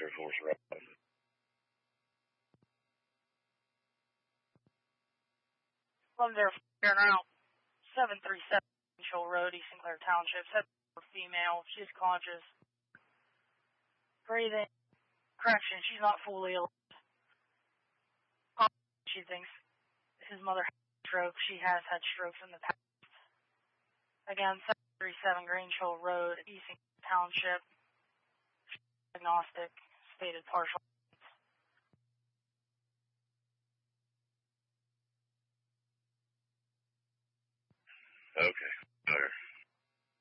Air Force Road. London Air now 737 Hill Road, East Sinclair Township. Said female. She's conscious. Breathing. Correction, she's not fully alive. She thinks his mother had a stroke. She has had strokes in the past. Again, 737 Grange Hill Road, East Sinclair Township. Diagnostic, stated partial.